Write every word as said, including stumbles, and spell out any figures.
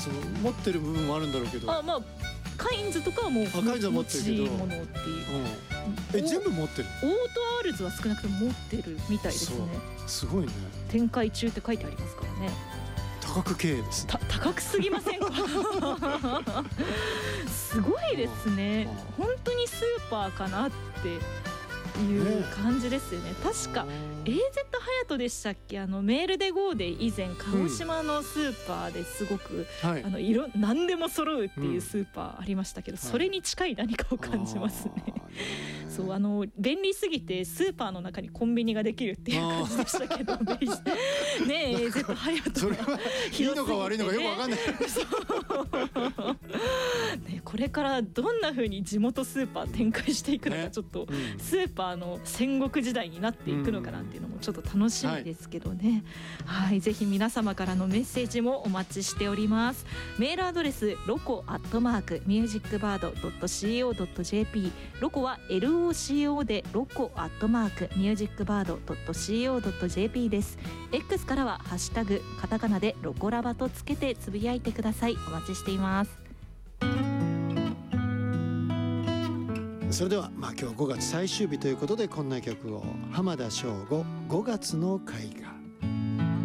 その持ってる部分もあるんだろうけど、 あ、まあカインズとかはもうカインズは持ってるけど持ち物っていう、 うん、え全部持ってる。 オートアールズは少なくとも持ってるみたいですね。 すごいね。 展開中って書いてありますからね。 多角経営ですね。 た高くすぎませんかすごいですね。本当にスーパーかなっていう感じですよね。確か エーゼット ハヤトでしたっけ、あのメールで ゴー で以前鹿児島のスーパーですごく、うん、はい、あの色何でも揃うっていうスーパーありましたけど、うん、それに近い何かを感じますね。そう、あの便利すぎてスーパーの中にコンビニができるっていう感じでしたけどねえ エーゼット ハヤトそれはいいのか悪いのかよく分かんないね、これからどんな風に地元スーパー展開していくのか、ちょっとスーパーの戦国時代になっていくのかなっていうのもちょっと楽しみですけどね、はい、はい、ぜひ皆様からのメッセージもお待ちしております。メールアドレスロコアットマークミュージックバードドットシーオードットジェーピー、 ロコは エルオーシーオー でロコアットマークミュージックバードドットシーオードットジェーピー です。 X からはハッシュタグカタカナでロコラバとつけてつぶやいてください。お待ちしています。 それでは、まあ、今日ごがつ最終日ということでこんな曲を。浜田省吾ごがつの海岸。